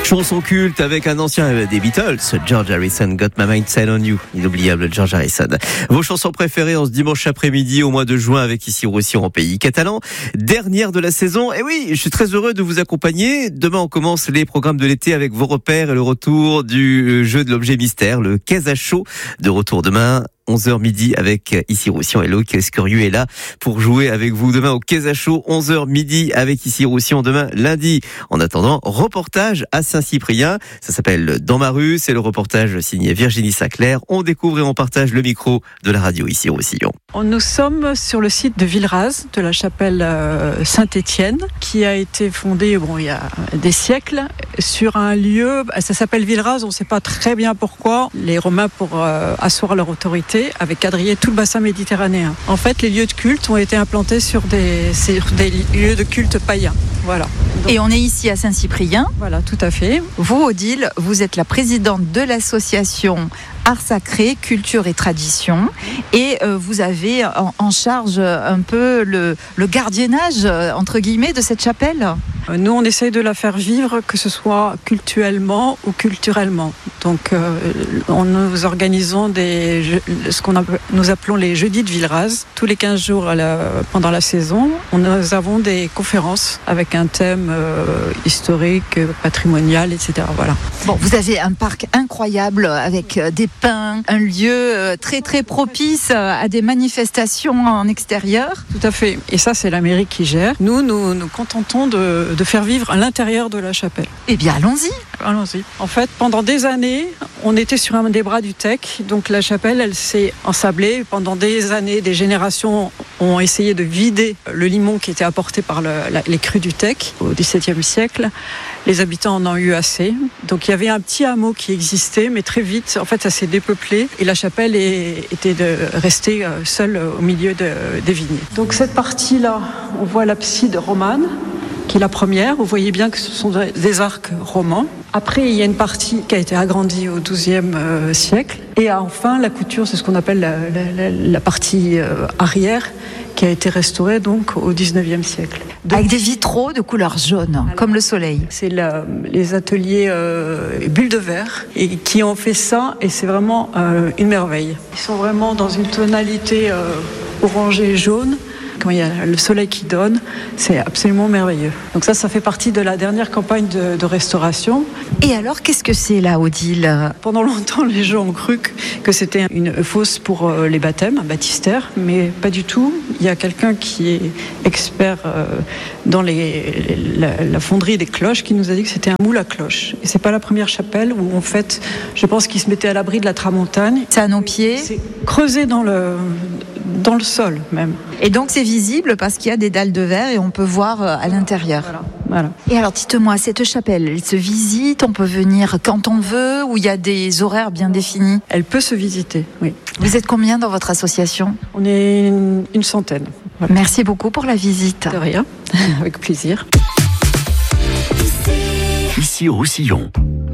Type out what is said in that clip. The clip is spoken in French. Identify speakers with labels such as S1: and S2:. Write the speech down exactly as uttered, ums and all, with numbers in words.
S1: Chanson culte avec un ancien des Beatles, George Harrison, Got My Mind Set On You, inoubliable George Harrison. Vos chansons préférées en ce dimanche après-midi au mois de juin avec ici Roussillon en pays catalan. Dernière de la saison. Et oui, je suis très heureux de vous accompagner. Demain, on commence les programmes de l'été avec vos repères et le retour du jeu de l'objet mystère, le Casa Show. De retour demain. onze heures midi avec ici Roussillon. Hello, qu'est-ce curieux est là pour jouer avec vous demain au Casa Show. onze heures midi avec ici Roussillon demain lundi. En attendant, reportage à Saint-Cyprien. Ça s'appelle Dans ma rue. C'est le reportage signé Virginie Saclair. On découvre et on partage le micro de la radio ici Roussillon.
S2: Nous sommes sur le site de Villeraz, de la chapelle Saint-Étienne, qui a été fondée bon, il y a des siècles sur un lieu, ça s'appelle Villeraz, on ne sait pas très bien pourquoi. Les Romains, pour euh, asseoir leur autorité, avaient quadrillé tout le bassin méditerranéen. En fait, les lieux de culte ont été implantés sur des, sur des lieux de culte païens. Voilà.
S3: Donc, et on est ici à Saint-Cyprien.
S2: Voilà, tout à fait.
S3: Vous, Odile, vous êtes la présidente de l'association Art Sacré, Culture et Tradition, et euh, vous avez en, en charge un peu le, le gardiennage, entre guillemets, de cette chapelle.
S2: Nous, on essaye de la faire vivre, que ce soit cultuellement ou culturellement. Donc, euh, on, nous organisons des, ce qu'on appelle, nous appelons les jeudis de Villeraz. Tous les quinze jours à la, pendant la saison, on, nous avons des conférences avec un thème euh, historique, patrimonial, et cetera. Voilà.
S3: Bon, vous avez un parc incroyable avec des pins, un lieu très très propice à des manifestations en extérieur.
S2: Tout à fait. Et ça, c'est la mairie qui gère. Nous, nous nous contentons de, de faire vivre à l'intérieur de la chapelle.
S3: Eh bien, allons-y.
S2: Allons-y. En fait, pendant des années, on était sur un des bras du Tech. Donc la chapelle, elle s'est ensablée. Pendant des années, des générations ont essayé de vider le limon qui était apporté par le, la, les crues du Tech au dix-septième siècle. Les habitants en ont eu assez. Donc il y avait un petit hameau qui existait, mais très vite, en fait, ça s'est dépeuplé et la chapelle est, était de rester seule au milieu de, des vignes. Donc cette partie-là, on voit l'abside romane, qui est la première. Vous voyez bien que ce sont des arcs romans. Après, il y a une partie qui a été agrandie au douzième euh, siècle. Et enfin, la couture, c'est ce qu'on appelle la, la, la partie euh, arrière, qui a été restaurée donc au dix-neuvième siècle.
S3: Donc, avec des vitraux de couleur jaune, alors, comme le soleil.
S2: C'est la, les ateliers euh, Bulles de Verre et qui ont fait ça, et c'est vraiment euh, une merveille. Ils sont vraiment dans une tonalité euh, orangée jaune. Quand il y a le soleil qui donne, c'est absolument merveilleux. Donc ça, ça fait partie de la dernière campagne de, de restauration.
S3: Et alors, qu'est-ce que c'est là, Odile ?
S2: Pendant longtemps, les gens ont cru que c'était une fosse pour les baptêmes, un baptistère, mais pas du tout. Il y a quelqu'un qui est expert dans les, la, la fonderie des cloches qui nous a dit que c'était un moule à cloches. Et c'est pas la première chapelle où, en fait, je pense qu'ils se mettaient à l'abri de la tramontane.
S3: C'est à nos pieds ?
S2: C'est creusé dans le... dans le sol même.
S3: Et donc c'est visible parce qu'il y a des dalles de verre et on peut voir à l'intérieur.
S2: Voilà, voilà.
S3: Et alors dites-moi, cette chapelle, elle se visite, on peut venir quand on veut ou il y a des horaires bien définis ?
S2: Elle peut se visiter, oui.
S3: Vous êtes combien dans votre association ?
S2: On est une, une centaine.
S3: Voilà. Merci beaucoup pour la visite.
S2: De rien, avec plaisir.
S4: Ici Roussillon.